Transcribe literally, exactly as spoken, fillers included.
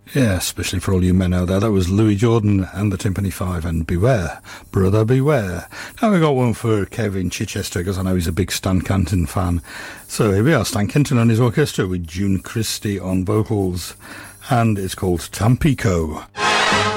Yeah, especially for all you men out there. That was Louis Jordan and the Timpani Five and Beware, Brother Beware. Now we got one for Kevin Chichester, because I know he's a big Stan Kenton fan. So here we are, Stan Kenton and his orchestra with June Christie on vocals, and it's called Tampico.